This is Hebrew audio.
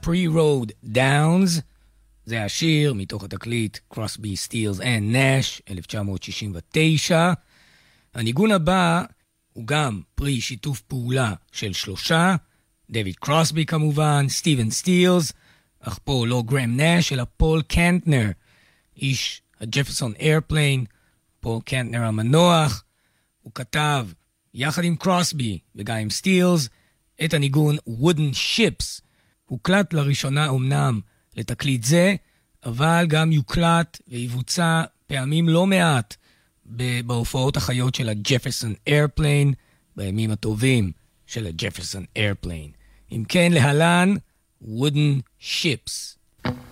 Pre-Road Downs, זה השיר מתוך התקליט Crosby, Stills and Nash, 1969. הניגון הבא הוא גם פרי שיתוף פעולה של שלושה, דויד קרוסבי כמובן, סטיבן סטילס, אך פה לא גרם נש, אלא פול קנטנר, איש הג'פרסון איירפליין. פול קנטנר המנוח, הוא כתב יחד עם קרוסבי וגם עם סטילס את הניגון Wooden Ships. הוקלט לראשונה אומנם לתקליט זה, אבל גם יוקלט ויבוצע פעמים לא מעט בהופעות החיות של הג'פרסון איירפליין, בימים הטובים של הג'פרסון איירפליין. אם כן, להלן Wooden Ships.